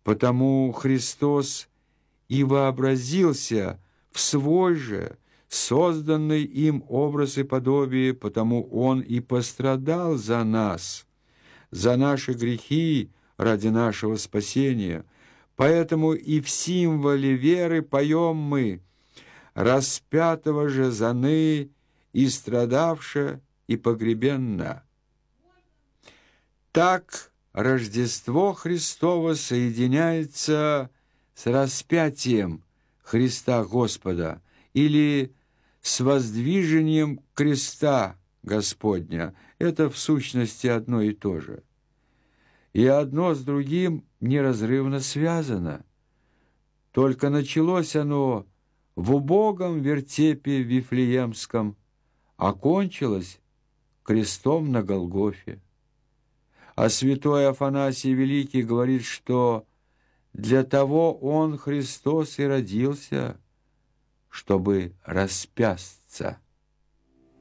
Потому Христос и вообразился в свой же, созданный им образ и подобие, потому Он и пострадал за нас, за наши грехи ради нашего спасения. Поэтому и в символе веры поем мы: «Распятого же заны и страдавша и погребенна». Так Рождество Христово соединяется с распятием Христа Господа или с воздвижением креста Господня. Это в сущности одно и то же. И одно с другим неразрывно связано. Только началось оно в убогом вертепе Вифлеемском, а кончилось крестом на Голгофе. А святой Афанасий Великий говорит, что для того Он, Христос, и родился, чтобы распясться.